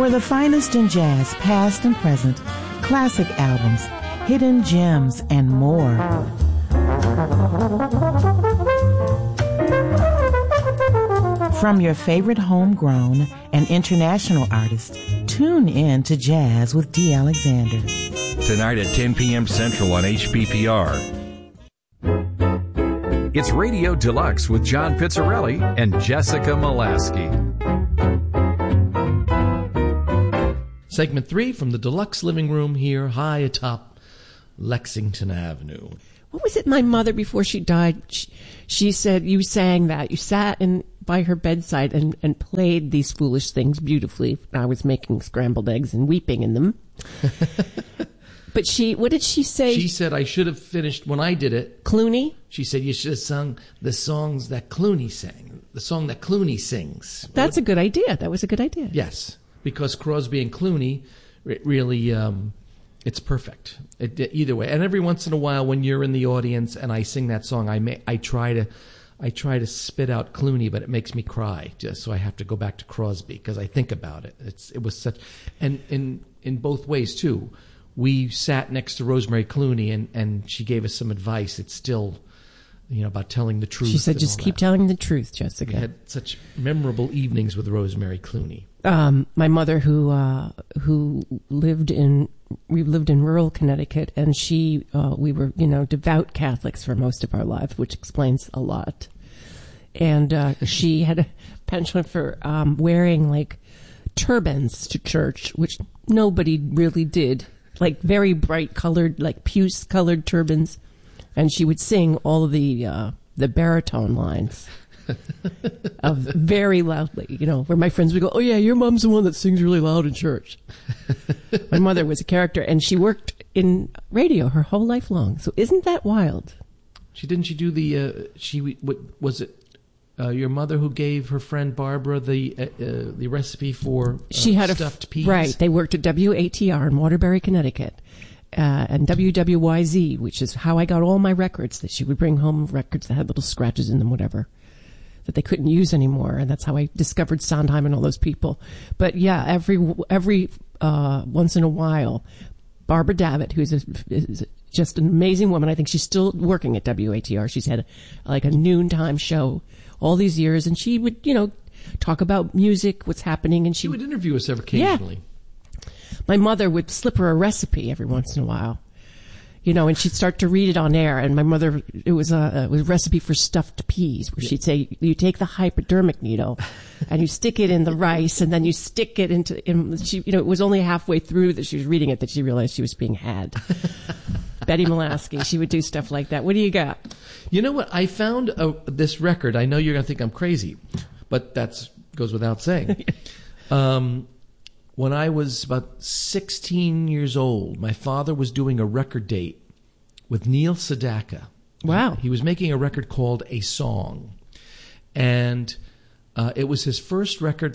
For the finest in jazz, past and present, classic albums, hidden gems, and more. From your favorite homegrown and international artists, tune in to Jazz with D. Alexander. Tonight at 10 p.m. Central on HPPR. It's Radio Deluxe with John Pizzarelli and Jessica Molaski. Segment 3 from the Deluxe Living Room here high atop Lexington Avenue. What was it my mother, before she died, she said, you sang that. You sat by her bedside and played these foolish things beautifully. I was making scrambled eggs and weeping in them. But what did she say? She said I should have finished when I did it. Clooney? She said you should have sung the songs that Clooney sang, the song that Clooney sings. That's a good idea. That was a good idea. Yes, because Crosby and Clooney, really, it's perfect. Either way. And every once in a while when you're in the audience and I sing that song, I try to spit out Clooney, but it makes me cry, just so I have to go back to Crosby because I think about it. It was such, and in both ways too. We sat next to Rosemary Clooney, and she gave us some advice. It's still, about telling the truth. She said, just keep telling the truth, Jessica. We had such memorable evenings with Rosemary Clooney. My mother, who lived in rural Connecticut, and we were, devout Catholics for most of our lives, which explains a lot. And she had a penchant for wearing like turbans to church, which nobody really did. Like very bright colored, like puce colored turbans, and she would sing all of the baritone lines very loudly. Where my friends would go, "Oh yeah, your mom's the one that sings really loud in church." My mother was a character, and she worked in radio her whole life long. So isn't that wild? Didn't she do the? Was it? Your mother who gave her friend Barbara the recipe for she had stuffed peas? Right. They worked at WATR in Waterbury, Connecticut, and WWYZ, which is how I got all my records. That she would bring home records that had little scratches in them, whatever, that they couldn't use anymore. And that's how I discovered Sondheim and all those people. But yeah, every once in a while, Barbara Davitt, who's is just an amazing woman. I think she's still working at WATR. She's had a noontime show all these years, and she would, talk about music, what's happening, and she would interview us occasionally. Yeah. My mother would slip her a recipe every once in a while, and she'd start to read it on air. And my mother, it was a recipe for stuffed peas, where she'd say, you take the hypodermic needle and you stick it in the rice, and then you stick it it was only halfway through that she was reading it that she realized she was being had. Betty Molaski, she would do stuff like that. What do you got? You know what? I found this record. I know you're going to think I'm crazy, but that goes without saying. When I was about 16 years old, my father was doing a record date with Neil Sedaka. Wow. He was making a record called A Song. And it was his first record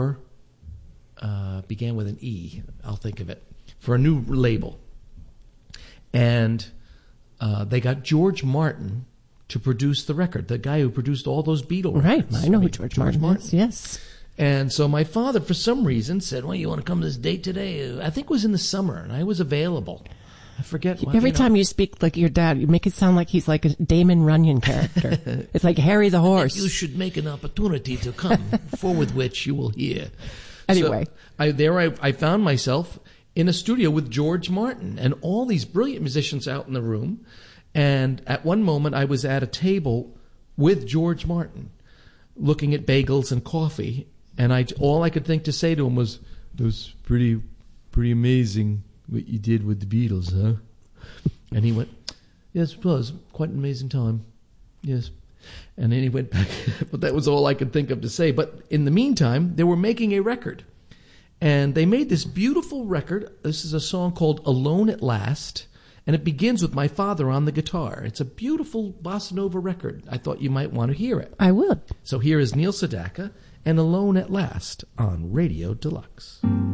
began with an E, I'll think of it, for a new label. And they got George Martin to produce the record, the guy who produced all those Beatles records. Right, I know who George Martin is, yes. And so my father, for some reason, said, well, you want to come to this date today? I think it was in the summer, and I was available. I forget what. Every time you speak like your dad, you make it sound like he's like a Damon Runyon character. It's like Harry the Horse. You should make an opportunity to come, forward which you will hear. Anyway. So I found myself in a studio with George Martin and all these brilliant musicians out in the room. And at one moment, I was at a table with George Martin, looking at bagels and coffee. And all I could think to say to him was, "It was pretty amazing what you did with the Beatles, huh?" And he went, "Yes, it was quite an amazing time. Yes." And then he went back. But that was all I could think of to say. But in the meantime, they were making a record. And they made this beautiful record. This is a song called Alone at Last. And it begins with my father on the guitar. It's a beautiful bossa nova record. I thought you might want to hear it. I would. So here is Neil Sedaka and Alone at Last on Radio Deluxe.